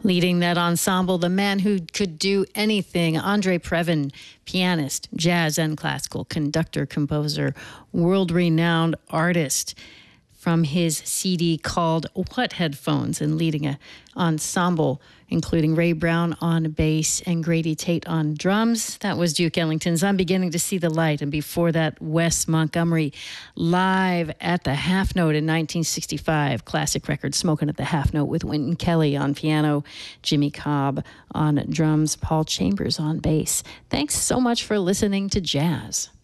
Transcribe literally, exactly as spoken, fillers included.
Leading that ensemble, the man who could do anything, Andre Previn, pianist, jazz and classical conductor, composer, world-renowned artist. From his C D called What Headphones, and leading an ensemble including Ray Brown on bass and Grady Tate on drums. That was Duke Ellington's I'm Beginning to See the Light. And before that, Wes Montgomery live at the Half Note in nineteen sixty-five. Classic record, Smoking at the Half Note with Wynton Kelly on piano, Jimmy Cobb on drums, Paul Chambers on bass. Thanks so much for listening to Jazz.